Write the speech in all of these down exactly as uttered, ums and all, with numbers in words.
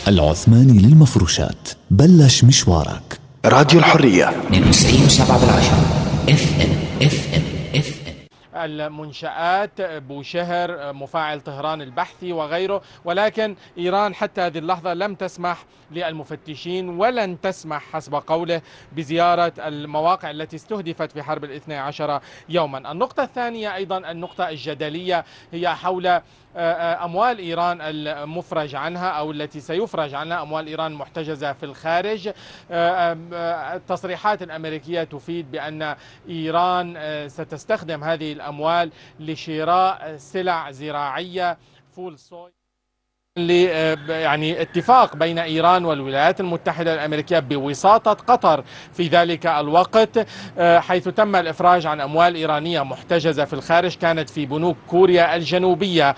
العثماني للمفروشات، بلش مشوارك. راديو الحرية اثنين وتسعين وسبعة بالعشرة اف ام اف ام اف ام. المنشآت بوشهر، مفاعل طهران البحثي وغيره، ولكن إيران حتى هذه اللحظة لم تسمح للمفتشين ولن تسمح حسب قوله بزيارة المواقع التي استهدفت في حرب الاثني عشر يوما. النقطة الثانية أيضا النقطة الجدلية هي حول أموال إيران المفرج عنها أو التي سيفرج عنها، أموال إيران محتجزة في الخارج. التصريحات الأمريكية تفيد بأن إيران ستستخدم هذه الأموال لشراء سلع زراعية فول صوي، يعني اتفاق بين إيران والولايات المتحدة الأمريكية بوساطة قطر في ذلك الوقت، حيث تم الإفراج عن أموال إيرانية محتجزة في الخارج كانت في بنوك كوريا الجنوبية.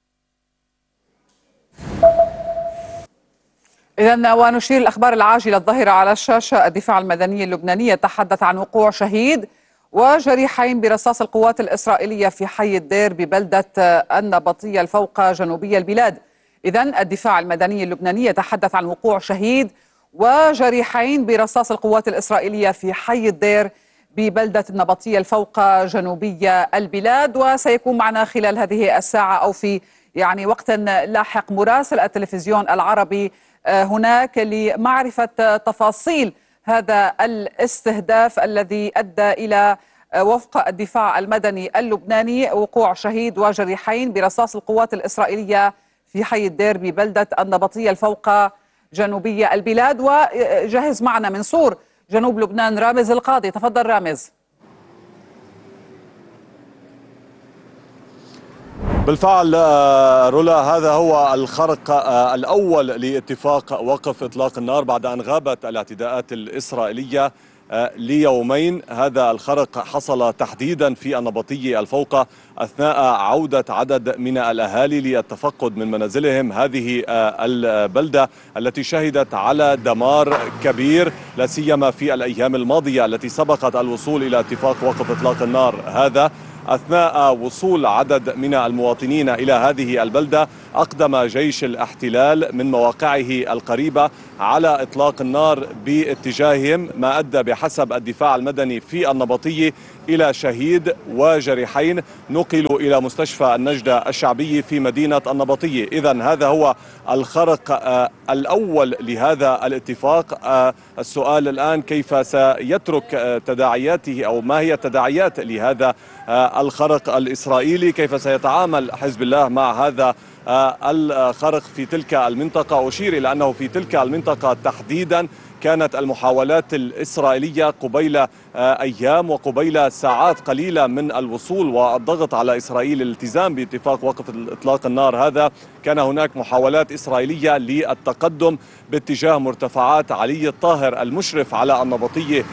إذن ونشير الأخبار العاجلة الظاهرة على الشاشة. الدفاع المدني اللبناني يتحدث عن وقوع شهيد وجريحين برصاص القوات الإسرائيلية في حي الدير ببلدة النبطية الفوق جنوبية البلاد. إذن الدفاع المدني اللبناني يتحدث عن وقوع شهيد وجريحين برصاص القوات الإسرائيلية في حي الدير ببلدة النبطية الفوق جنوبية البلاد. وسيكون معنا خلال هذه الساعة أو في يعني وقت لاحق مراسل التلفزيون العربي هناك لمعرفة تفاصيل هذا الاستهداف الذي أدى إلى وفق الدفاع المدني اللبناني وقوع شهيد وجريحين برصاص القوات الإسرائيلية في حي الدير ببلدة النبطية الفوق جنوبية البلاد. وجهز معنا من صور جنوب لبنان رامز القاضي. تفضل رامز. بالفعل رولا، هذا هو الخرق الأول لاتفاق وقف إطلاق النار بعد أن غابت الاعتداءات الإسرائيلية ليومين. هذا الخرق حصل تحديدا في النبطية الفوقة أثناء عودة عدد من الأهالي للتفقد من منازلهم. هذه البلدة التي شهدت على دمار كبير لا سيما في الأيام الماضية التي سبقت الوصول إلى اتفاق وقف إطلاق النار هذا. أثناء وصول عدد من المواطنين إلى هذه البلدة أقدم جيش الاحتلال من مواقعه القريبة على إطلاق النار باتجاههم، ما أدى بحسب الدفاع المدني في النبطية إلى شهيد وجريحين نقلوا إلى مستشفى النجدة الشعبي في مدينة النبطية. إذن هذا هو الخرق الأول لهذا الاتفاق. السؤال الآن كيف سيترك تداعياته أو ما هي التداعيات لهذا الخرق الإسرائيلي، كيف سيتعامل حزب الله مع هذا الخرق في تلك المنطقة. أشير إلى أنه في تلك المنطقة تحديدا كانت المحاولات الإسرائيلية قبيل أيام وقبيل ساعات قليلة من الوصول والضغط على إسرائيل الالتزام باتفاق وقف إطلاق النار هذا. كان هناك محاولات إسرائيلية للتقدم باتجاه مرتفعات علي الطاهر المشرف على النبطية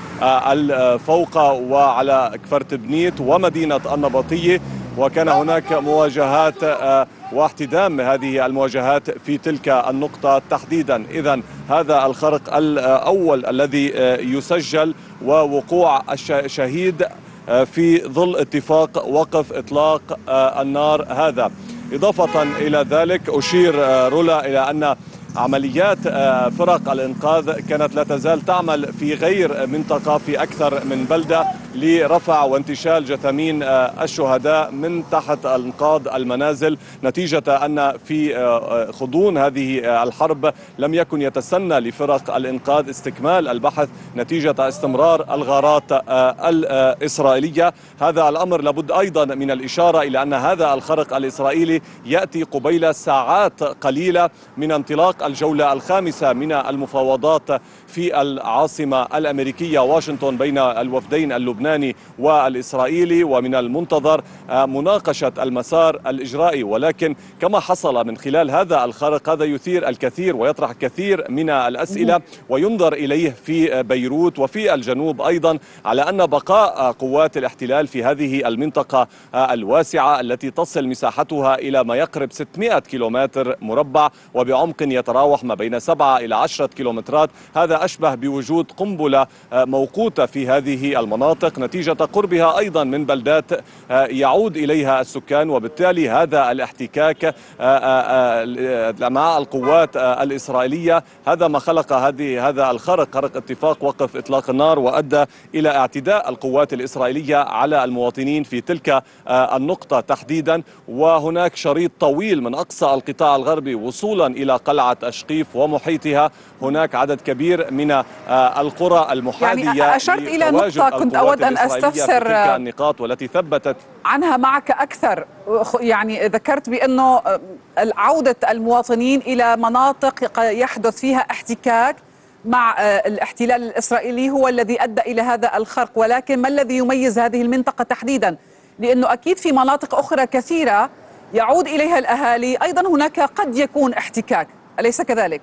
الفوقة وعلى كفرت بنيت ومدينة النبطية، وكان هناك مواجهات واحتدام هذه المواجهات في تلك النقطة تحديدا. إذن هذا الخرق الأول الذي يسجل ووقوع الشهيد في ظل اتفاق وقف إطلاق النار هذا. إضافة إلى ذلك أشير رولا إلى أن عمليات فرق الإنقاذ كانت لا تزال تعمل في غير منطقة في أكثر من بلدة لرفع وانتشال جثامين الشهداء من تحت انقاض المنازل، نتيجة أن في غضون هذه الحرب لم يكن يتسنى لفرق الإنقاذ استكمال البحث نتيجة استمرار الغارات الإسرائيلية. هذا الأمر لابد أيضا من الإشارة إلى أن هذا الخرق الإسرائيلي يأتي قبيل ساعات قليلة من انطلاق الجولة الخامسة من المفاوضات في العاصمة الأمريكية واشنطن بين الوفدين اللبناني والإسرائيلي، ومن المنتظر مناقشة المسار الإجرائي. ولكن كما حصل من خلال هذا الخرق هذا يثير الكثير ويطرح كثير من الأسئلة وينظر إليه في بيروت وفي الجنوب أيضا على أن بقاء قوات الاحتلال في هذه المنطقة الواسعة التي تصل مساحتها إلى ما يقرب ستمائة كيلومتر مربع وبعمق يتراوح ما بين سبعة إلى عشرة كيلومترات، هذا أشبه بوجود قنبلة موقوتة في هذه المناطق. المناطق نتيجة قربها أيضا من بلدات يعود إليها السكان، وبالتالي هذا الاحتكاك مع القوات الإسرائيلية هذا ما خلق هذه هذا الخرق، خرق اتفاق وقف إطلاق النار، وأدى إلى اعتداء القوات الإسرائيلية على المواطنين في تلك النقطة تحديدا. وهناك شريط طويل من أقصى القطاع الغربي وصولا إلى قلعة أشقيف ومحيطها، هناك عدد كبير من القرى المحاذية. يعني أشرت إلى نقطة كنت أود أن أستفسر تلك النقاط والتي ثبتت عنها معك أكثر. يعني ذكرت بأنه عودة المواطنين إلى مناطق يحدث فيها احتكاك مع الاحتلال الإسرائيلي هو الذي أدى إلى هذا الخرق، ولكن ما الذي يميز هذه المنطقة تحديدا؟ لأنه أكيد في مناطق أخرى كثيرة يعود إليها الأهالي أيضا هناك قد يكون احتكاك، أليس كذلك؟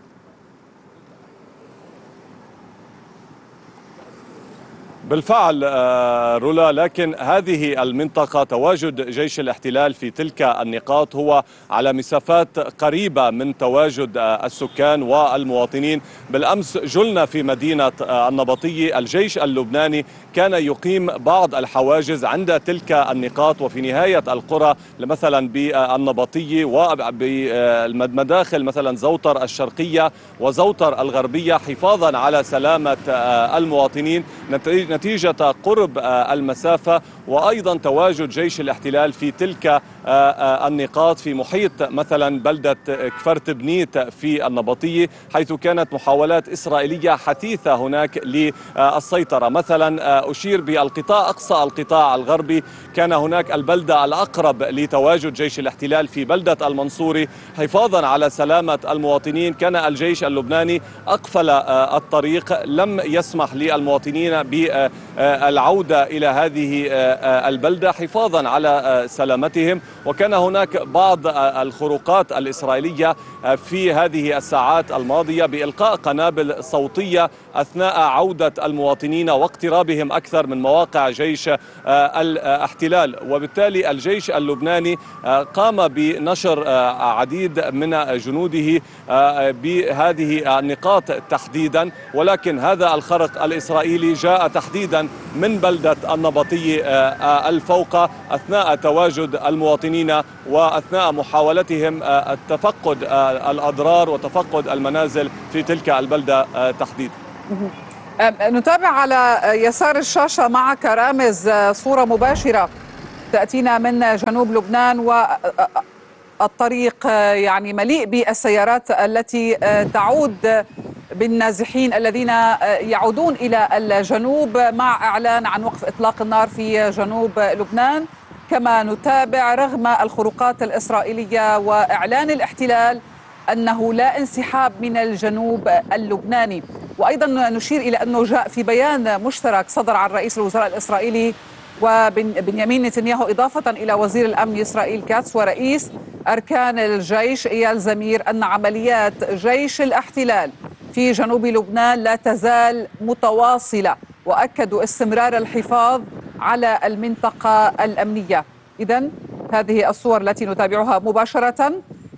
بالفعل رولا، لكن هذه المنطقة تواجد جيش الاحتلال في تلك النقاط هو على مسافات قريبة من تواجد السكان والمواطنين. بالأمس جلنا في مدينة النبطية، الجيش اللبناني كان يقيم بعض الحواجز عند تلك النقاط وفي نهاية القرى مثلا بالنبطية وبالمداخل مثلا زوطر الشرقية وزوطر الغربية، حفاظا على سلامة المواطنين نتيجة قرب المسافة، وأيضا تواجد جيش الاحتلال في تلك النقاط في محيط مثلا بلدة كفرت بنيت في النبطية، حيث كانت محاولات إسرائيلية حثيثة هناك للسيطرة. مثلا أشير بالقطاع أقصى القطاع الغربي، كان هناك البلدة الأقرب لتواجد جيش الاحتلال في بلدة المنصوري، حفاظا على سلامة المواطنين كان الجيش اللبناني أقفل الطريق، لم يسمح للمواطنين بالعودة إلى هذه البلدة حفاظا على سلامتهم. وكان هناك بعض الخروقات الإسرائيلية في هذه الساعات الماضية بإلقاء قنابل صوتية أثناء عودة المواطنين واقترابهم أكثر من مواقع جيش الاحتلال، وبالتالي الجيش اللبناني قام بنشر عديد من جنوده بهذه النقاط تحديدا. ولكن هذا الخرق الإسرائيلي جاء تحديدا من بلدة النبطية الفوقة أثناء تواجد المواطنين وأثناء محاولتهم التفقد الأضرار وتفقد المنازل في تلك البلدة تحديدا. نتابع على يسار الشاشة معك رامز صورة مباشرة تأتينا من جنوب لبنان، والطريق يعني مليء بالسيارات التي تعود بالنازحين الذين يعودون إلى الجنوب مع إعلان عن وقف إطلاق النار في جنوب لبنان. كما نتابع رغم الخروقات الإسرائيلية وإعلان الاحتلال أنه لا انسحاب من الجنوب اللبناني. وأيضا نشير إلى أنه جاء في بيان مشترك صدر عن رئيس الوزراء الإسرائيلي وبنيامين نتنياهو إضافة إلى وزير الأمن إسرائيل كاتس ورئيس أركان الجيش إيال زمير أن عمليات جيش الاحتلال في جنوب لبنان لا تزال متواصلة، وأكدوا استمرار الحفاظ على المنطقة الأمنية. إذن هذه الصور التي نتابعها مباشرة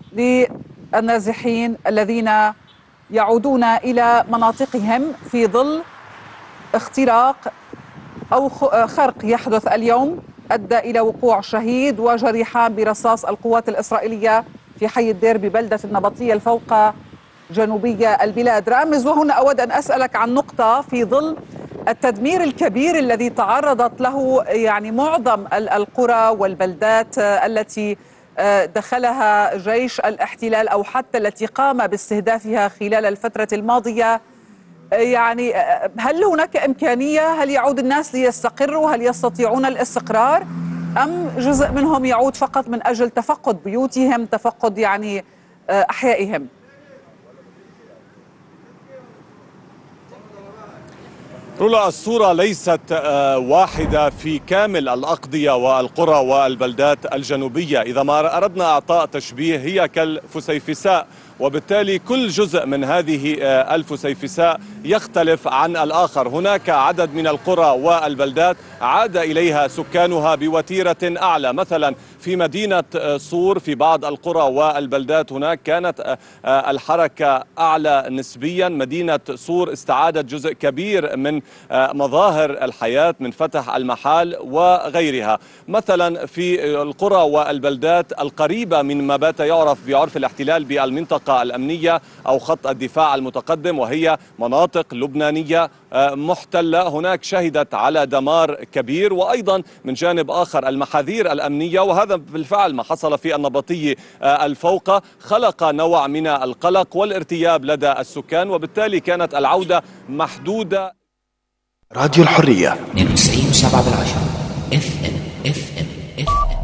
للنازحين الذين يعودون إلى مناطقهم في ظل اختراق أو خرق يحدث اليوم أدى إلى وقوع شهيد وجريحان برصاص القوات الإسرائيلية في حي الدير ببلدة النبطية الفوق جنوبية البلاد. رامز، وهنا أود أن أسألك عن نقطة في ظل التدمير الكبير الذي تعرضت له يعني معظم القرى والبلدات التي دخلها جيش الاحتلال أو حتى التي قام باستهدافها خلال الفترة الماضية، يعني هل هناك إمكانية؟ هل يعود الناس ليستقروا؟ هل يستطيعون الاستقرار؟ أم جزء منهم يعود فقط من أجل تفقد بيوتهم، تفقد يعني أحيائهم؟ رولا، الصورة ليست واحدة في كامل الأقضية والقرى والبلدات الجنوبية. إذا ما أردنا أعطاء تشبيه هي كالفسيفساء، وبالتالي كل جزء من هذه الفسيفساء يختلف عن الآخر. هناك عدد من القرى والبلدات عاد إليها سكانها بوتيرة أعلى، مثلا في مدينة صور في بعض القرى والبلدات هناك كانت الحركة أعلى نسبيا. مدينة صور استعادت جزء كبير من مظاهر الحياة من فتح المحال وغيرها. مثلا في القرى والبلدات القريبة من ما بات يعرف بعرف الاحتلال بالمنطقة الأمنية أو خط الدفاع المتقدم، وهي مناطق لبنانية محتلة، هناك شهدت على دمار كبير. وأيضا من جانب آخر المحاذير الأمنية، وهذا بالفعل ما حصل في النبطية الفوقة، خلق نوع من القلق والارتياب لدى السكان، وبالتالي كانت العودة محدودة. راديو الحرية اثنين وتسعين وسبعة بالعشرة اف ام اف ام اف ام.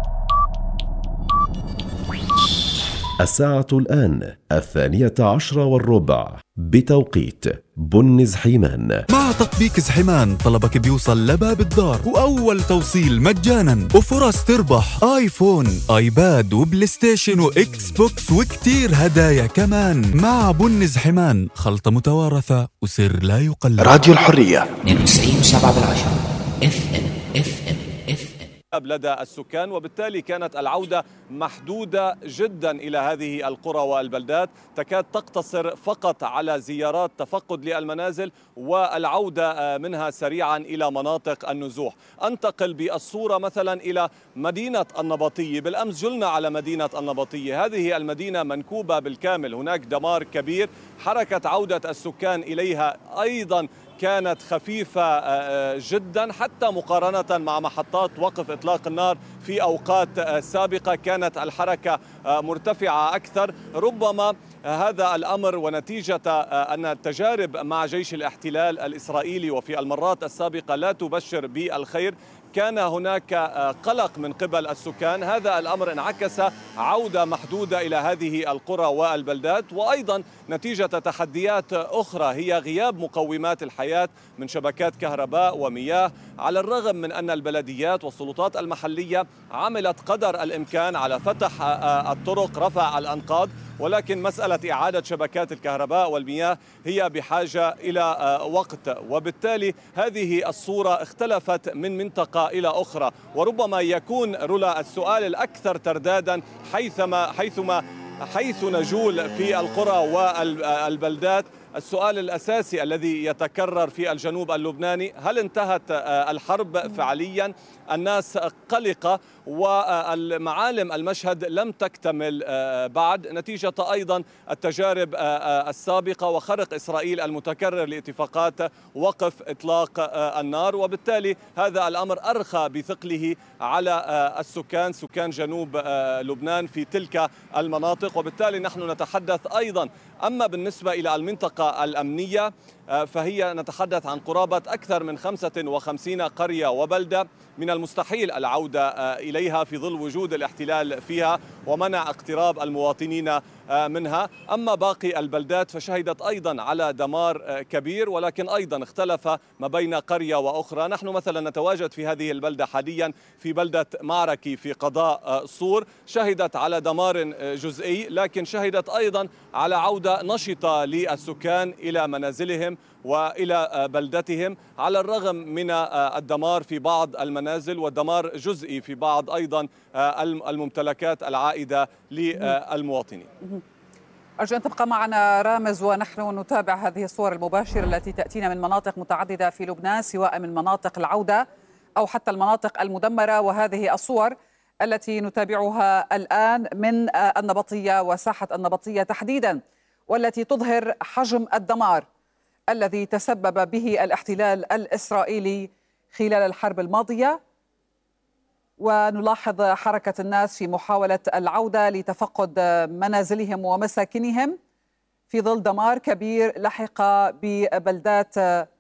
الساعة الآن الثانية عشرة والربع بتوقيت بن زحيمان. مع تطبيق زحيمان طلبك بيوصل لباب الدار، وأول توصيل مجانا، وفرص تربح آيفون، آيباد، وبلاي ستيشن، وإكس بوكس، وكتير هدايا كمان. مع بن زحيمان خلطة متوارثة وسر لا يقلد. راديو الحرية اثنين وتسعين وسبعة بالعشرة اف ام اف ام اف ام. لدى السكان، وبالتالي كانت العودة محدودة جدا إلى هذه القرى والبلدات، تكاد تقتصر فقط على زيارات تفقد للمنازل والعودة منها سريعا إلى مناطق النزوح. أنتقل بالصورة مثلا إلى مدينة النبطية. بالأمس جلنا على مدينة النبطية، هذه المدينة منكوبة بالكامل، هناك دمار كبير، حركة عودة السكان إليها أيضا كانت خفيفة جدا، حتى مقارنة مع محطات وقف إطلاق النار في أوقات سابقة كانت الحركة مرتفعة أكثر. ربما هذا الأمر ونتيجة أن التجارب مع جيش الاحتلال الإسرائيلي وفي المرات السابقة لا تبشر بالخير، كان هناك قلق من قبل السكان. هذا الأمر انعكس عودة محدودة إلى هذه القرى والبلدات، وأيضا نتيجة تحديات أخرى هي غياب مقومات الحياة من شبكات كهرباء ومياه، على الرغم من أن البلديات والسلطات المحلية عملت قدر الإمكان على فتح الطرق، رفع الأنقاض، ولكن مسألة إعادة شبكات الكهرباء والمياه هي بحاجة إلى وقت. وبالتالي هذه الصورة اختلفت من منطقة إلى أخرى، وربما يكون رولا السؤال الأكثر تردادا حيثما حيثما حيث نجول في القرى والبلدات، السؤال الأساسي الذي يتكرر في الجنوب اللبناني: هل انتهت الحرب فعليا؟ الناس قلقة، والمعالم المشهد لم تكتمل بعد، نتيجة أيضا التجارب السابقة وخرق إسرائيل المتكرر لاتفاقات وقف إطلاق النار. وبالتالي هذا الأمر أرخى بثقله على السكان، سكان جنوب لبنان في تلك المناطق. وبالتالي نحن نتحدث أيضا، أما بالنسبة إلى المنطقة الأمنية فهي نتحدث عن قرابة أكثر من خمسة وخمسين قرية وبلدة من المستحيل العودة إليها في ظل وجود الاحتلال فيها ومنع اقتراب المواطنين منها. أما باقي البلدات فشهدت أيضا على دمار كبير، ولكن أيضا اختلف ما بين قرية وأخرى. نحن مثلا نتواجد في هذه البلدة حاليا في بلدة معركي في قضاء صور، شهدت على دمار جزئي، لكن شهدت أيضا على عودة نشطة للسكان إلى منازلهم وإلى بلدتهم، على الرغم من الدمار في بعض المنازل والدمار جزئي في بعض أيضا الممتلكات العائدة للمواطنين. أرجو أن تبقى معنا رامز، ونحن نتابع هذه الصور المباشرة التي تأتينا من مناطق متعددة في لبنان، سواء من مناطق العودة أو حتى المناطق المدمرة. وهذه الصور التي نتابعها الآن من النبطية وساحة النبطية تحديدا، والتي تظهر حجم الدمار الذي تسبب به الاحتلال الإسرائيلي خلال الحرب الماضية. ونلاحظ حركة الناس في محاولة العودة لتفقد منازلهم ومساكنهم في ظل دمار كبير لحق ببلدات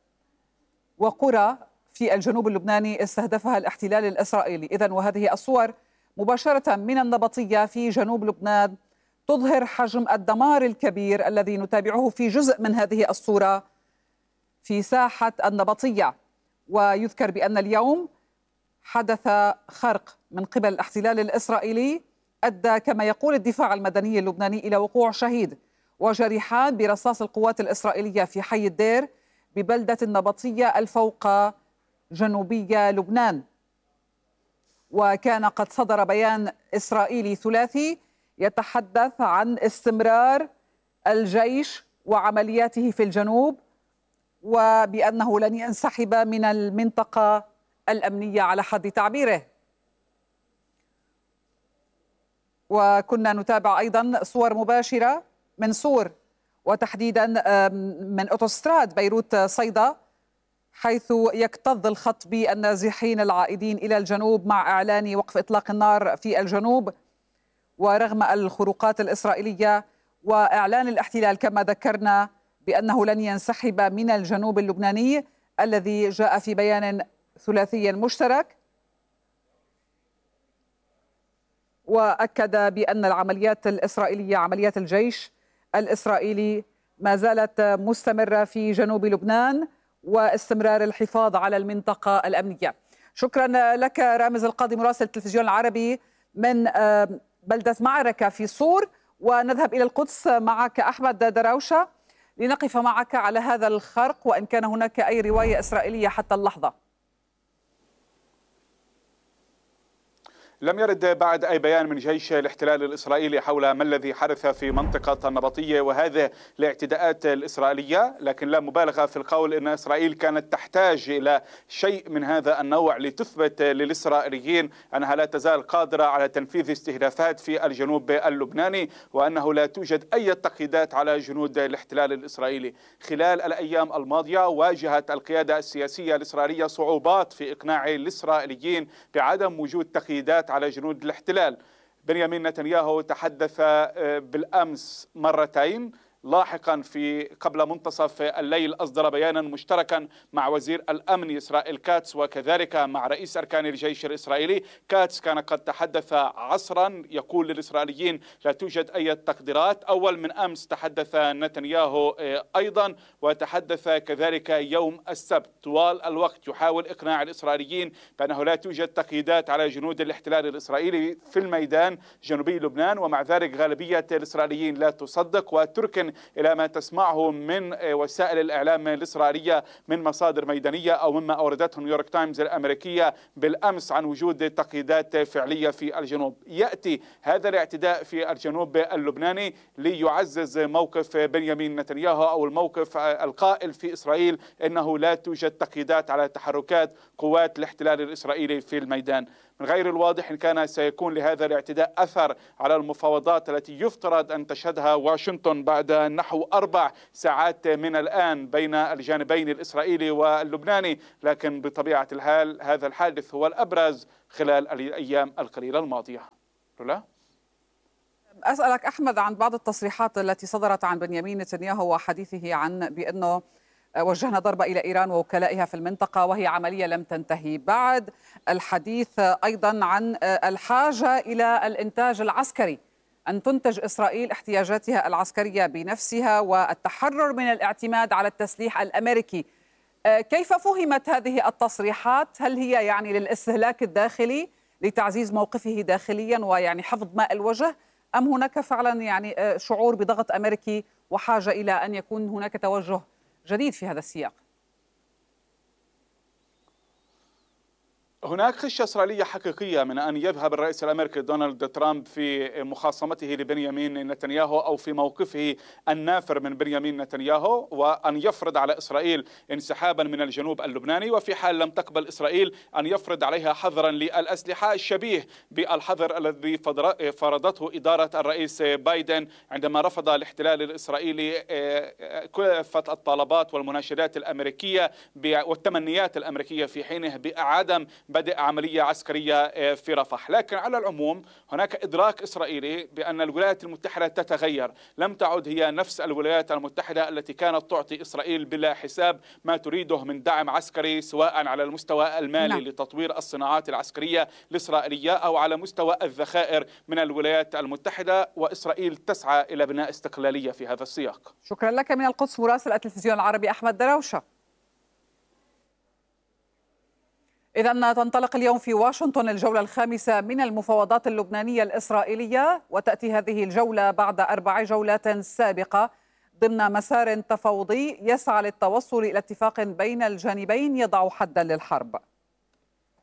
وقرى في الجنوب اللبناني استهدفها الاحتلال الإسرائيلي. إذن وهذه الصور مباشرة من النبطية في جنوب لبنان تظهر حجم الدمار الكبير الذي نتابعه في جزء من هذه الصورة في ساحة النبطية. ويذكر بأن اليوم حدث خرق من قبل الاحتلال الإسرائيلي أدى، كما يقول الدفاع المدني اللبناني، إلى وقوع شهيد وجريحان برصاص القوات الإسرائيلية في حي الدير ببلدة النبطية الفوق جنوبية لبنان. وكان قد صدر بيان إسرائيلي ثلاثي يتحدث عن استمرار الجيش وعملياته في الجنوب، وبأنه لن ينسحب من المنطقة الأمنية على حد تعبيره. وكنا نتابع أيضا صور مباشرة من سور وتحديدا من أوتوستراد بيروت صيدا، حيث يكتظ الخط بالنازحين العائدين إلى الجنوب مع إعلان وقف إطلاق النار في الجنوب، ورغم الخروقات الإسرائيلية وإعلان الاحتلال كما ذكرنا بأنه لن ينسحب من الجنوب اللبناني الذي جاء في بيان ثلاثي مشترك، وأكد بأن العمليات الإسرائيلية عمليات الجيش الإسرائيلي ما زالت مستمرة في جنوب لبنان واستمرار الحفاظ على المنطقة الأمنية. شكرا لك رامز القاضي مراسل التلفزيون العربي من بلدة معركة في صور. ونذهب إلى القدس معك أحمد دراوشة لنقف معك على هذا الخرق وإن كان هناك أي رواية إسرائيلية حتى اللحظة. لم يرد بعد أي بيان من جيش الاحتلال الإسرائيلي حول ما الذي حدث في منطقة النبطية وهذه الاعتداءات الإسرائيلية، لكن لا مبالغة في القول أن إسرائيل كانت تحتاج إلى شيء من هذا النوع لتثبت للإسرائيليين أنها لا تزال قادرة على تنفيذ استهدافات في الجنوب اللبناني، وأنه لا توجد أي تقييدات على جنود الاحتلال الإسرائيلي. خلال الأيام الماضية واجهت القيادة السياسية الإسرائيلية صعوبات في إقناع الإسرائيليين بعدم وجود تقييدات على جنود الاحتلال. بنيامين نتنياهو تحدث بالأمس مرتين، لاحقا في قبل منتصف الليل أصدر بيانا مشتركا مع وزير الأمن إسرائيل كاتس وكذلك مع رئيس أركان الجيش الإسرائيلي. كاتس كان قد تحدث عصرا يقول للإسرائيليين لا توجد أي تقديرات. أول من أمس تحدث نتنياهو أيضا وتحدث كذلك يوم السبت طوال الوقت يحاول إقناع الإسرائيليين بأنه لا توجد تقييدات على جنود الاحتلال الإسرائيلي في الميدان جنوبي لبنان، ومع ذلك غالبية الإسرائيليين لا تصدق وتركن إلى ما تسمعه من وسائل الإعلام الإسرائيلية من مصادر ميدانية أو مما أوردته نيويورك تايمز الأمريكية بالأمس عن وجود تقييدات فعلية في الجنوب. يأتي هذا الاعتداء في الجنوب اللبناني ليعزز موقف بنيامين نتنياهو أو الموقف القائل في إسرائيل أنه لا توجد تقييدات على تحركات قوات الاحتلال الإسرائيلي في الميدان. من غير الواضح إن كان سيكون لهذا الاعتداء أثر على المفاوضات التي يفترض أن تشهدها واشنطن بعد نحو أربع ساعات من الآن بين الجانبين الإسرائيلي واللبناني، لكن بطبيعة الحال هذا الحادث هو الأبرز خلال الأيام القليلة الماضية. رولا؟ أسألك أحمد عن بعض التصريحات التي صدرت عن بنيامين نتنياهو وحديثه عن بأنه وجهنا ضربة إلى إيران ووكلائها في المنطقة وهي عملية لم تنتهي، بعد الحديث أيضا عن الحاجة إلى الإنتاج العسكري، أن تنتج إسرائيل احتياجاتها العسكرية بنفسها والتحرر من الاعتماد على التسليح الأمريكي. كيف فهمت هذه التصريحات؟ هل هي يعني للاستهلاك الداخلي لتعزيز موقفه داخليا ويعني حفظ ماء الوجه، أم هناك فعلا يعني شعور بضغط أمريكي وحاجة إلى أن يكون هناك توجه جديد في هذا السياق؟ هناك خشية إسرائيلية حقيقية من أن يذهب الرئيس الأمريكي دونالد ترامب في مخاصمته لبنيامين نتنياهو أو في موقفه النافر من بنيامين نتنياهو وأن يفرض على إسرائيل انسحابا من الجنوب اللبناني، وفي حال لم تقبل إسرائيل أن يفرض عليها حظرا للأسلحة الشبيه بالحظر الذي فرضته إدارة الرئيس بايدن عندما رفض الاحتلال الإسرائيلي كافة الطلبات والمناشدات الأمريكية والتمنيات الأمريكية في حينه بعدم بدء عملية عسكرية في رفح. لكن على العموم هناك إدراك إسرائيلي بأن الولايات المتحدة تتغير، لم تعد هي نفس الولايات المتحدة التي كانت تعطي إسرائيل بلا حساب ما تريده من دعم عسكري سواء على المستوى المالي نعم. لتطوير الصناعات العسكرية الإسرائيلية أو على مستوى الذخائر من الولايات المتحدة، وإسرائيل تسعى إلى بناء استقلالية في هذا السياق. شكرا لك من القدس مراسل التلفزيون العربي أحمد دراوشة. إذن تنطلق اليوم في واشنطن الجولة الخامسة من المفاوضات اللبنانية الإسرائيلية، وتأتي هذه الجولة بعد أربع جولات سابقة ضمن مسار تفاوضي يسعى للتوصل إلى اتفاق بين الجانبين يضع حدا للحرب.